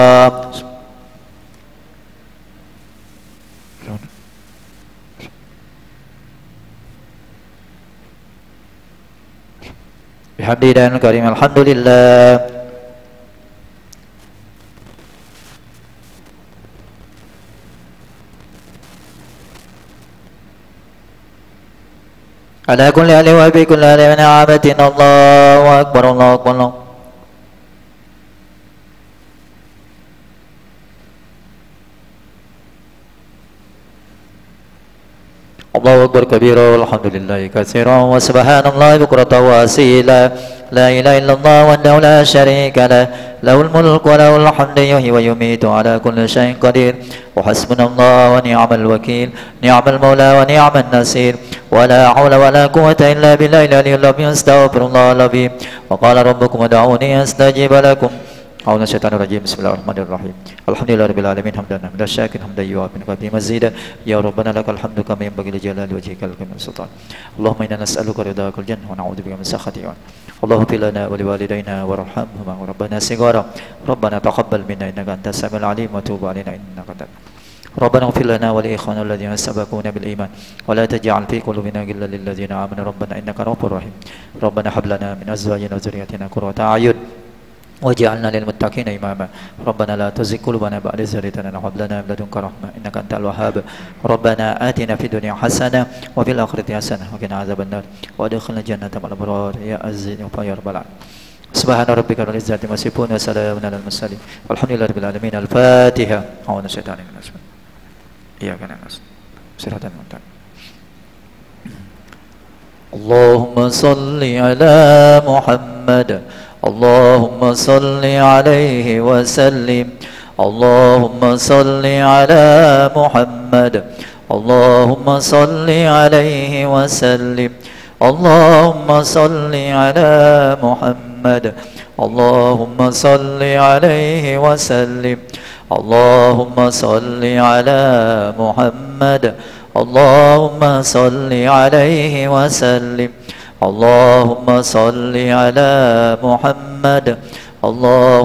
Bihamdillahil karim. Alhamdulillah. Ala kulli hali wa bi kulli hali ni'amatin. Allahu akbar, Allahu akbar. Allahu akbar kabira walhamdulillahi katsiran wa subhanallahi bukratan wa asila. La ilaha illallah wahdahu la syarika lah, lahul mulku wa lahul hamdu yuhyi wa yumiitu ala kulli syai'in qadir. Wa hasbunallahu wa ni'mal wakeel, ni'mal maula wa ni'man nasir. Wa la haula wa la quwwata illa billahil aliyyil azim. Astaghfirullahal azim. Wa qala rabbukum ud'uni astajib lakum. A'udzu syaitanir rajim. Bismillahirrahmanirrahim. Alhamdulillahirabbil alamin hamdan syakiran hamdan yu'afinu qabi mazida. Ya rabbana lakal hamdu kama yanbaghi li jalali wajhikal karim sultan. Allahumma inna nas'aluka ridhakal jannah wa na'udzubika min sakhatika. Allahumma fir lana wa liwalidayna warhamhuma wa rabbana sighara. Rabbana taqabbal minna innaka antas samiul alim wa tub 'alaina innaka antat. ربنا اغفر لنا ولإخواننا الذين سبقونا بالإيمان ولا تجعل في قلوبنا غلا للذين آمنوا ربنا إنك رؤوف رحيم ربنا هب لنا من أزواجنا وذرياتنا قرة أعين واجعلنا للمتقين إماما ربنا لا تزغ قلوبنا بعد إذ هديتنا وهب لنا من لدنك رحمة إنك أنت الوهاب ربنا آتنا في الدنيا حسنة وفي الآخرة حسنة وقنا عذاب النار وادخلنا الجنة مع الأبرار يا عزيز يا رب العالمين سبحان ربك رب العزة عما يصفون وسلام على المرسلين والحمد لله رب العالمين الفاتحة أعوذ بالله من الشيطان الرجيم إياك نعبد صراط المستقيم اللهم صل على محمد اللهم صل عليه وسلم اللهم صل على محمد اللهم صل عليه وسلم اللهم صل على محمد اللهم صل عليه وسلم اللهم صل على محمد اللهم صل عليه وسلم اللهم صل على محمد